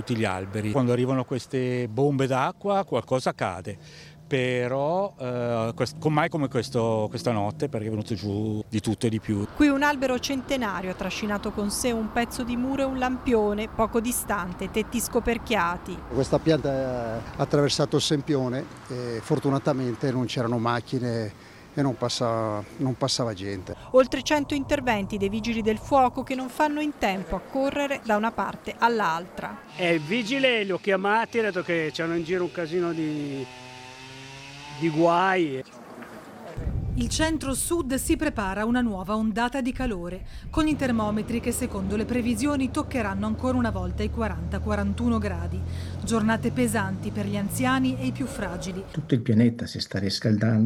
tutti gli alberi. Quando arrivano queste bombe d'acqua qualcosa cade, però mai come questa notte, perché è venuto giù di tutto e di più. Qui un albero centenario ha trascinato con sé un pezzo di muro e un lampione, poco distante, tetti scoperchiati. Questa pianta ha attraversato il Sempione e fortunatamente non c'erano macchine e non passava gente. Oltre 100 interventi dei vigili del fuoco che non fanno in tempo a correre da una parte all'altra. Il vigile li ho chiamati, ha detto che c'erano in giro un casino di guai. Il centro-sud si prepara a una nuova ondata di calore, con i termometri che secondo le previsioni toccheranno ancora una volta i 40-41 gradi. Giornate pesanti per gli anziani e i più fragili. Tutto il pianeta si sta riscaldando.